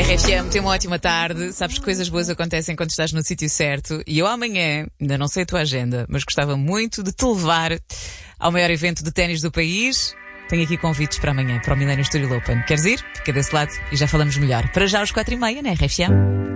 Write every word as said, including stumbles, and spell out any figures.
R F M, tem uma ótima tarde. Sabes que coisas boas acontecem quando estás no sítio certo. E eu amanhã, ainda não sei a tua agenda, mas gostava muito de te levar ao maior evento de ténis do país. Tenho aqui convites para amanhã, para o Millennium Studio Open. Queres ir? Fica desse lado e já falamos melhor. Para já, às quatro e meia, na R F M.